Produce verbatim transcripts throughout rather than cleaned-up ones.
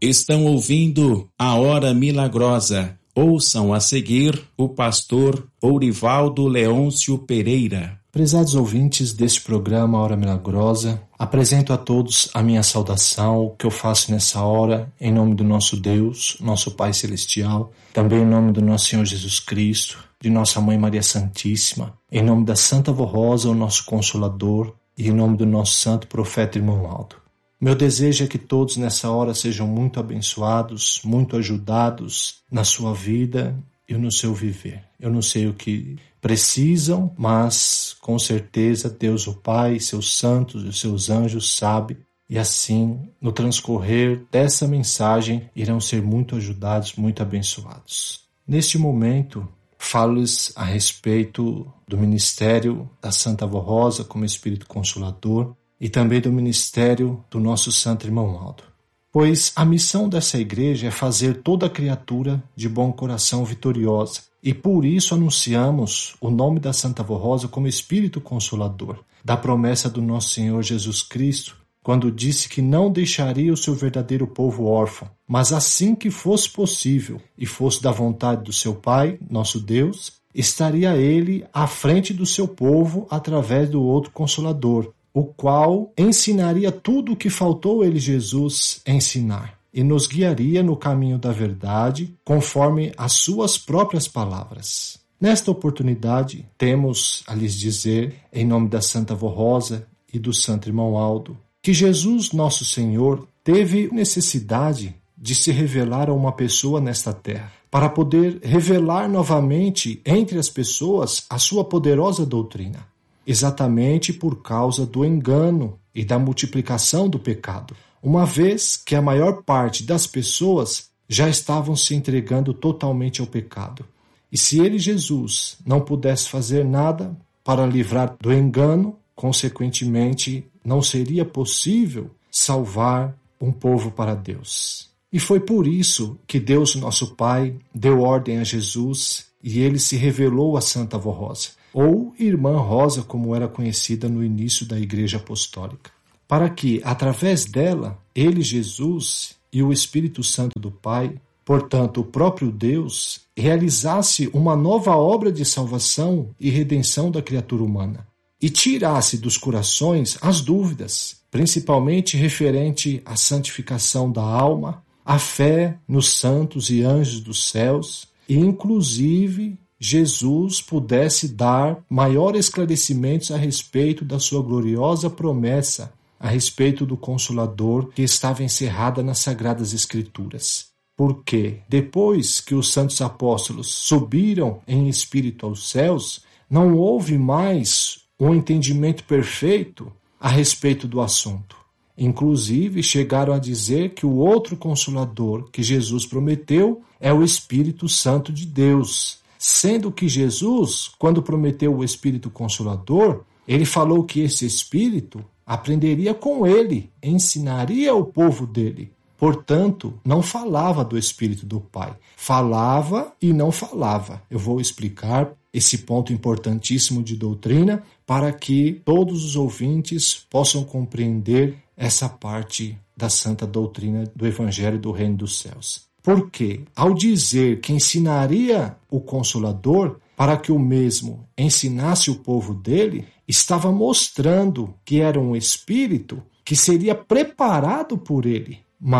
Estão ouvindo a Hora Milagrosa. Ouçam a seguir o pastor Ourivaldo Leôncio Pereira. Prezados ouvintes deste programa Hora Milagrosa, apresento a todos a minha saudação, o que eu faço nessa hora, em nome do nosso Deus, nosso Pai Celestial, também em nome do nosso Senhor Jesus Cristo, de nossa Mãe Maria Santíssima, em nome da Santa Avó Rosa, o nosso Consolador, e em nome do nosso Santo Profeta Irmão Aldo. Meu desejo é que todos nessa hora sejam muito abençoados, muito ajudados na sua vida e no seu viver. Eu não sei o que precisam, mas com certeza Deus o Pai, seus santos e seus anjos sabem. E assim, no transcorrer dessa mensagem, irão ser muito ajudados, muito abençoados. Neste momento, falo-lhes a respeito do ministério da Santa Avó Rosa como Espírito Consolador, e também do ministério do nosso Santo Irmão Aldo. Pois a missão dessa igreja é fazer toda criatura de bom coração vitoriosa, e por isso anunciamos o nome da Santa Avó Rosa como Espírito Consolador, da promessa do nosso Senhor Jesus Cristo, quando disse que não deixaria o seu verdadeiro povo órfão, mas assim que fosse possível e fosse da vontade do seu Pai, nosso Deus, estaria ele à frente do seu povo através do outro Consolador, o qual ensinaria tudo o que faltou ele, Jesus, ensinar, e nos guiaria no caminho da verdade, conforme as suas próprias palavras. Nesta oportunidade, temos a lhes dizer, em nome da Santa Avó Rosa e do Santo Irmão Aldo, que Jesus, nosso Senhor, teve necessidade de se revelar a uma pessoa nesta terra, para poder revelar novamente entre as pessoas a sua poderosa doutrina. Exatamente por causa do engano e da multiplicação do pecado, uma vez que a maior parte das pessoas já estavam se entregando totalmente ao pecado. E se ele, Jesus, não pudesse fazer nada para livrar do engano, consequentemente, não seria possível salvar um povo para Deus. E foi por isso que Deus, nosso Pai, deu ordem a Jesus e ele se revelou a Santa Avó Rosa, ou Irmã Rosa, como era conhecida no início da Igreja Apostólica, para que, através dela, ele, Jesus, e o Espírito Santo do Pai, portanto, o próprio Deus, realizasse uma nova obra de salvação e redenção da criatura humana, e tirasse dos corações as dúvidas, principalmente referente à santificação da alma, à fé nos santos e anjos dos céus, e inclusive Jesus pudesse dar maiores esclarecimentos a respeito da sua gloriosa promessa, a respeito do Consolador que estava encerrada nas Sagradas Escrituras. Porque, depois que os santos apóstolos subiram em espírito aos céus, não houve mais um entendimento perfeito a respeito do assunto. Inclusive, chegaram a dizer que o outro Consolador que Jesus prometeu é o Espírito Santo de Deus, sendo que Jesus, quando prometeu o Espírito Consolador, ele falou que esse Espírito aprenderia com ele, ensinaria o povo dele. Portanto, não falava do Espírito do Pai. Falava e não falava. Eu vou explicar esse ponto importantíssimo de doutrina para que todos os ouvintes possam compreender essa parte da santa doutrina do Evangelho do Reino dos Céus. Porque, ao dizer que ensinaria o Consolador para que o mesmo ensinasse o povo dele, estava mostrando que era um Espírito que seria preparado por ele,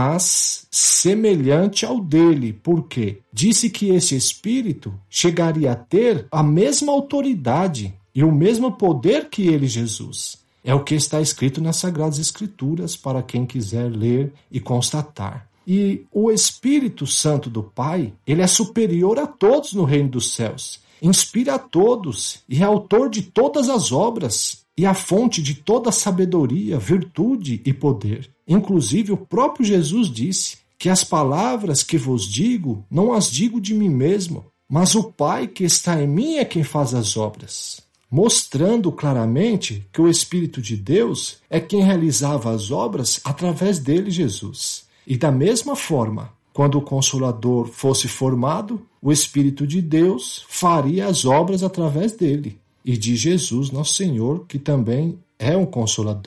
mas semelhante ao dele, porque disse que esse Espírito chegaria a ter a mesma autoridade e o mesmo poder que ele, Jesus. É o que está escrito nas Sagradas Escrituras para quem quiser ler e constatar. E o Espírito Santo do Pai, ele é superior a todos no reino dos céus, inspira a todos e é autor de todas as obras e a fonte de toda sabedoria, virtude e poder. Inclusive, o próprio Jesus disse que as palavras que vos digo, não as digo de mim mesmo, mas o Pai que está em mim é quem faz as obras. Mostrando claramente que o Espírito de Deus é quem realizava as obras através dele, Jesus. E da mesma forma, quando o Consolador fosse formado, o Espírito de Deus faria as obras através dele. E de Jesus, nosso Senhor, que também é um Consolador.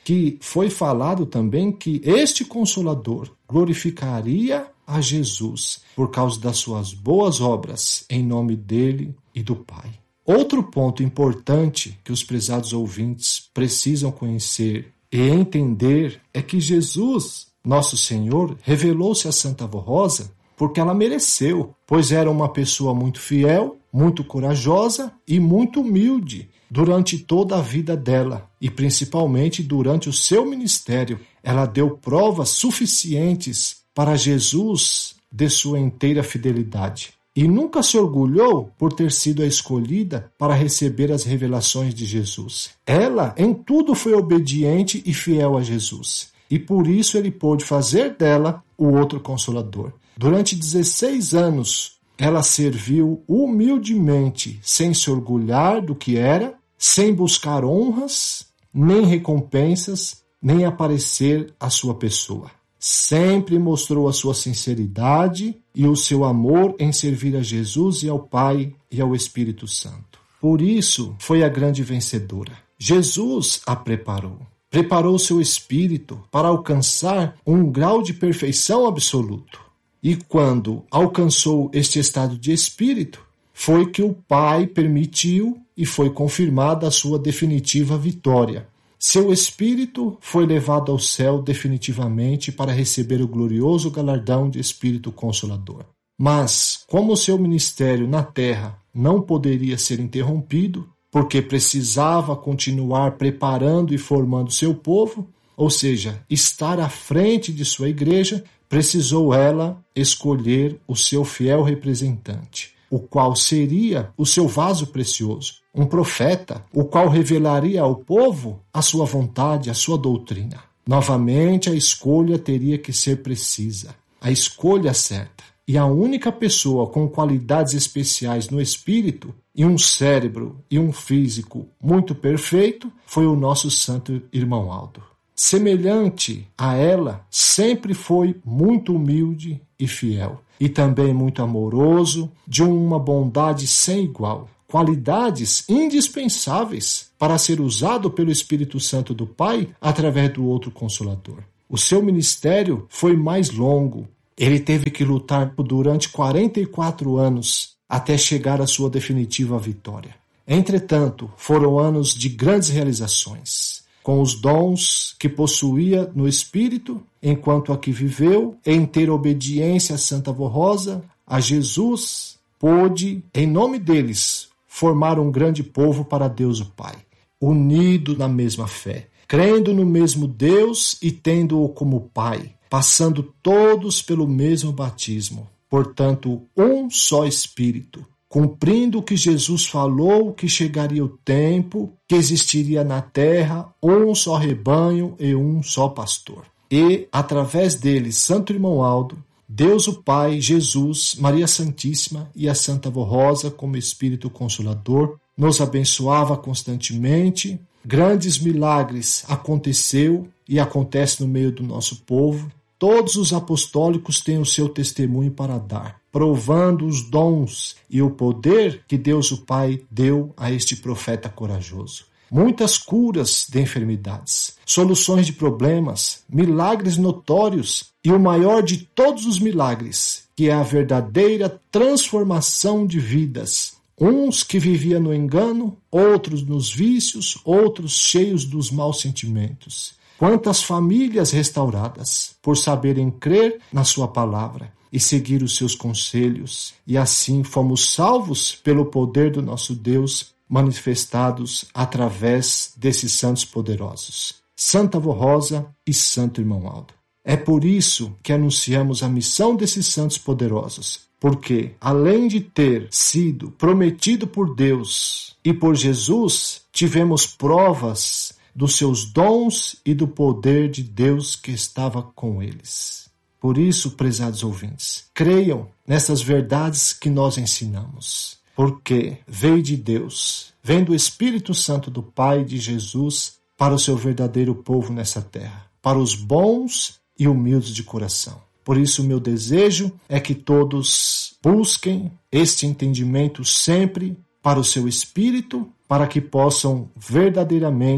que foi falado também que este Consolador glorificaria a Jesus por causa das suas boas obras em nome dele e do Pai. Outro ponto importante que os prezados ouvintes precisam conhecer e entender é que Jesus, nosso Senhor, revelou-se a Santa Avó Rosa porque ela mereceu, pois era uma pessoa muito fiel, muito corajosa e muito humilde durante toda a vida dela e principalmente durante o seu ministério. Ela deu provas suficientes para Jesus de sua inteira fidelidade e nunca se orgulhou por ter sido a escolhida para receber as revelações de Jesus. Ela em tudo foi obediente e fiel a Jesus e por isso ele pôde fazer dela o outro Consolador. Durante dezesseis anos, ela serviu humildemente, sem se orgulhar do que era, sem buscar honras, nem recompensas, nem aparecer a sua pessoa. Sempre mostrou a sua sinceridade e o seu amor em servir a Jesus e ao Pai e ao Espírito Santo. Por isso, foi a grande vencedora. Jesus a preparou. Preparou seu espírito para alcançar um grau de perfeição absoluto. E quando alcançou este estado de espírito, foi que o Pai permitiu e foi confirmada a sua definitiva vitória. Seu espírito foi levado ao céu definitivamente para receber o glorioso galardão de Espírito Consolador. Mas, como seu ministério na terra não poderia ser interrompido, porque precisava continuar preparando e formando seu povo, ou seja, estar à frente de sua igreja, precisou ela escolher o seu fiel representante, o qual seria o seu vaso precioso, um profeta, o qual revelaria ao povo a sua vontade, a sua doutrina. Novamente, a escolha teria que ser precisa, a escolha certa. E a única pessoa com qualidades especiais no espírito, e um cérebro e um físico muito perfeito, foi o nosso santo irmão Aldo. Semelhante a ela, sempre foi muito humilde e fiel, e também muito amoroso, de uma bondade sem igual, qualidades indispensáveis para ser usado pelo Espírito Santo do Pai através do outro Consolador. O seu ministério foi mais longo. Ele teve que lutar durante quarenta e quatro anos até chegar à sua definitiva vitória. Entretanto, foram anos de grandes realizações, com os dons que possuía no Espírito, enquanto aqui viveu, em ter obediência a Santa Avó Rosa, a Jesus, pôde, em nome deles, formar um grande povo para Deus o Pai, unido na mesma fé, crendo no mesmo Deus e tendo-o como Pai, passando todos pelo mesmo batismo, portanto, um só Espírito, cumprindo o que Jesus falou, que chegaria o tempo, que existiria na terra um só rebanho e um só pastor. E, através dele, Santo Irmão Aldo, Deus o Pai, Jesus, Maria Santíssima e a Santa Avó Rosa, como Espírito Consolador, nos abençoava constantemente. Grandes milagres aconteceu e acontece no meio do nosso povo. Todos os apostólicos têm o seu testemunho para dar, provando os dons e o poder que Deus o Pai deu a este profeta corajoso. Muitas curas de enfermidades, soluções de problemas, milagres notórios e o maior de todos os milagres, que é a verdadeira transformação de vidas. Uns que viviam no engano, outros nos vícios, outros cheios dos maus sentimentos. Quantas famílias restauradas por saberem crer na sua palavra e seguir os seus conselhos. E assim fomos salvos pelo poder do nosso Deus, manifestados através desses santos poderosos. Santa Avó Rosa e Santo Irmão Aldo. É por isso que anunciamos a missão desses santos poderosos, porque, além de ter sido prometido por Deus e por Jesus, tivemos provas dos seus dons e do poder de Deus que estava com eles. Por isso, prezados ouvintes, creiam nessas verdades que nós ensinamos, porque veio de Deus, vem do Espírito Santo do Pai de Jesus para o seu verdadeiro povo nessa terra, para os bons e humildes de coração. Por isso, o meu desejo é que todos busquem este entendimento sempre para o seu espírito, para que possam verdadeiramente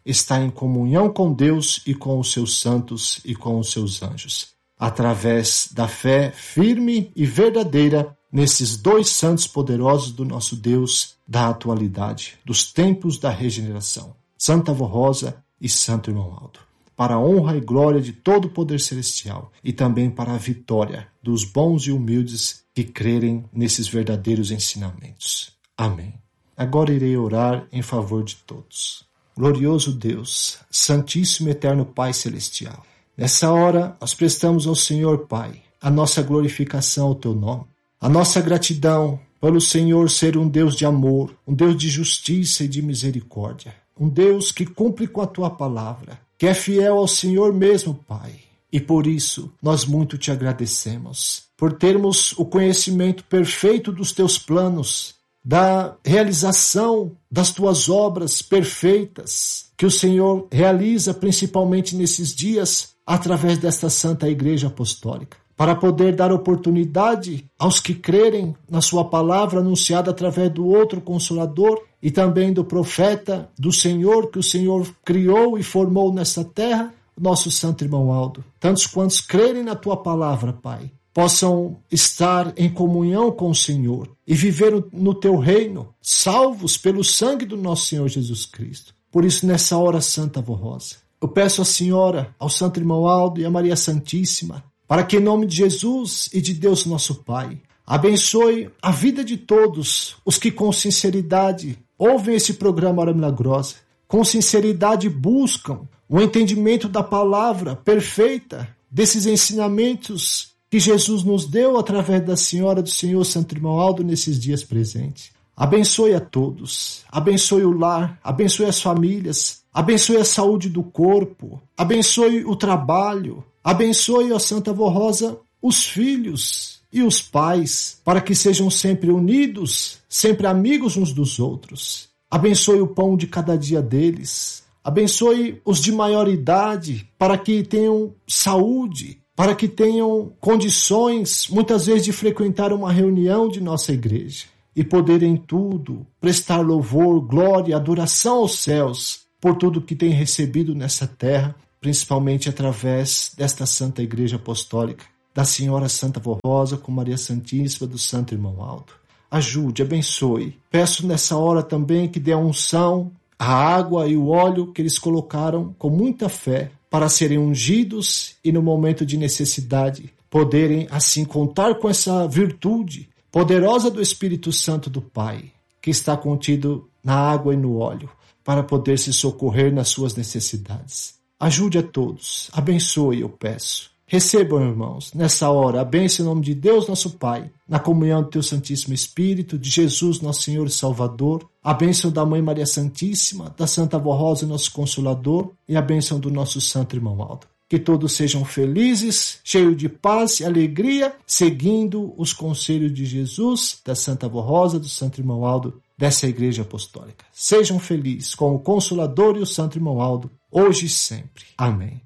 está em comunhão com Deus e com os seus santos e com os seus anjos, através da fé firme e verdadeira nesses dois santos poderosos do nosso Deus da atualidade, dos tempos da regeneração, Santa Avó Rosa e Santo Irmão Aldo, para a honra e glória de todo o poder celestial e também para a vitória dos bons e humildes que crerem nesses verdadeiros ensinamentos. Amém. Agora irei orar em favor de todos. Glorioso Deus, Santíssimo e Eterno Pai Celestial, nessa hora nós prestamos ao Senhor, Pai, a nossa glorificação ao Teu nome, a nossa gratidão pelo Senhor ser um Deus de amor, um Deus de justiça e de misericórdia, um Deus que cumpre com a Tua palavra, que é fiel ao Senhor mesmo, Pai. E por isso nós muito Te agradecemos, por termos o conhecimento perfeito dos Teus planos, da realização das Tuas obras perfeitas, que o Senhor realiza principalmente nesses dias, através desta Santa Igreja Apostólica, para poder dar oportunidade aos que crerem na Sua palavra anunciada através do outro Consolador e também do profeta do Senhor, que o Senhor criou e formou nesta terra, nosso Santo Irmão Aldo. Tantos quantos crerem na Tua palavra, Pai, possam estar em comunhão com o Senhor e viver no Teu reino, salvos pelo sangue do nosso Senhor Jesus Cristo. Por isso, nessa hora, Santa Avó Rosa, eu peço à Senhora, ao Santo Irmão Aldo e à Maria Santíssima, para que em nome de Jesus e de Deus nosso Pai, abençoe a vida de todos os que com sinceridade ouvem esse programa Hora Milagrosa, com sinceridade buscam o entendimento da palavra perfeita, desses ensinamentos que Jesus nos deu através da Senhora do Senhor Santo Irmão Aldo nesses dias presentes. Abençoe a todos, abençoe o lar, abençoe as famílias, abençoe a saúde do corpo, abençoe o trabalho, abençoe, ó Santa Avó Rosa, os filhos e os pais, para que sejam sempre unidos, sempre amigos uns dos outros. Abençoe o pão de cada dia deles, abençoe os de maior idade, para que tenham saúde, para que tenham condições, muitas vezes, de frequentar uma reunião de nossa igreja e poder em tudo prestar louvor, glória, adoração aos céus por tudo que tem recebido nessa terra, principalmente através desta Santa Igreja Apostólica, da Senhora Santa Avó Rosa com Maria Santíssima, do Santo Irmão Aldo. Ajude, abençoe. Peço nessa hora também que dê a unção, a água e o óleo que eles colocaram com muita fé para serem ungidos e no momento de necessidade poderem assim contar com essa virtude poderosa do Espírito Santo do Pai, que está contido na água e no óleo, para poder se socorrer nas suas necessidades. Ajude a todos, abençoe, eu peço. Recebam, irmãos, nessa hora, a bênção em nome de Deus, nosso Pai, na comunhão do Teu Santíssimo Espírito, de Jesus, nosso Senhor e Salvador, a bênção da Mãe Maria Santíssima, da Santa Avó Rosa, nosso Consolador, e a bênção do nosso Santo Irmão Aldo. Que todos sejam felizes, cheios de paz e alegria, seguindo os conselhos de Jesus, da Santa Avó Rosa, do Santo Irmão Aldo, dessa Igreja Apostólica. Sejam felizes com o Consolador e o Santo Irmão Aldo, hoje e sempre. Amém.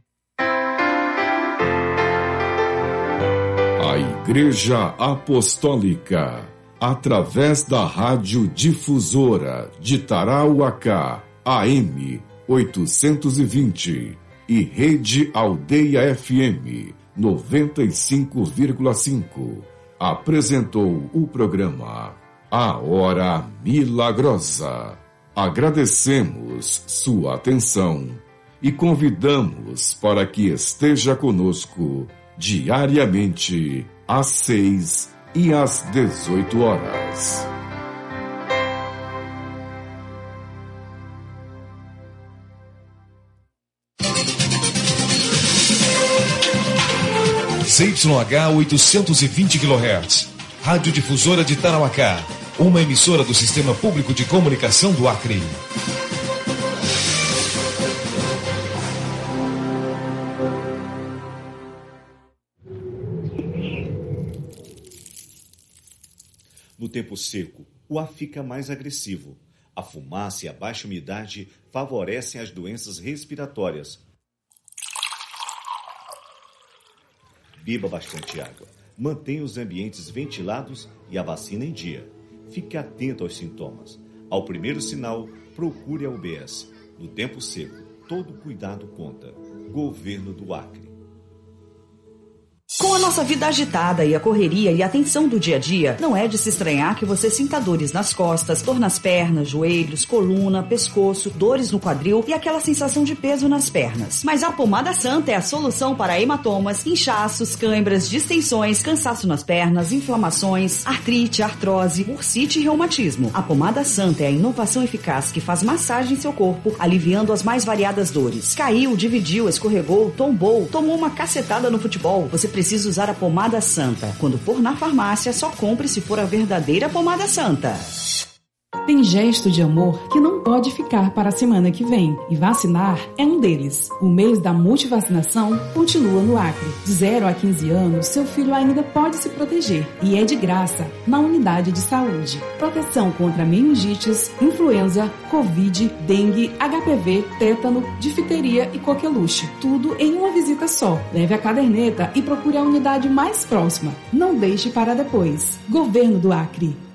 A Igreja Apostólica, através da Rádio Difusora de Tarauacá, A M oitocentos e vinte, e Rede Aldeia F M noventa e cinco vírgula cinco, apresentou o programa A Hora Milagrosa. Agradecemos sua atenção e convidamos para que esteja conosco diariamente às seis e às dezoito horas. C Y H oitocentos e vinte quilohertz, Rádio Difusora de Tarauacá, uma emissora do Sistema Público de Comunicação do Acre. No tempo seco, o ar fica mais agressivo. A fumaça e a baixa umidade favorecem as doenças respiratórias. Beba bastante água. Mantenha os ambientes ventilados e a vacina em dia. Fique atento aos sintomas. Ao primeiro sinal, procure a U B S. No tempo seco, todo cuidado conta. Governo do Acre. Com a nossa vida agitada e a correria e a tensão do dia a dia, não é de se estranhar que você sinta dores nas costas, dor nas pernas, joelhos, coluna, pescoço, dores no quadril e aquela sensação de peso nas pernas. Mas a Pomada Santa é a solução para hematomas, inchaços, câimbras, distensões, cansaço nas pernas, inflamações, artrite, artrose, bursite e reumatismo. A Pomada Santa é a inovação eficaz que faz massagem em seu corpo, aliviando as mais variadas dores. Caiu, dividiu, escorregou, tombou, tomou uma cacetada no futebol. Você precisa usar a Pomada Santa. Quando for na farmácia, só compre se for a verdadeira Pomada Santa. Tem gesto de amor que não pode ficar para a semana que vem, e vacinar é um deles. O mês da multivacinação continua no Acre. De zero a quinze anos, seu filho ainda pode se proteger, e é de graça na unidade de saúde. Proteção contra meningites, influenza, covid, dengue, H P V, tétano, difteria e coqueluche. Tudo em uma visita só. Leve a caderneta e procure a unidade mais próxima. Não deixe para depois. Governo do Acre.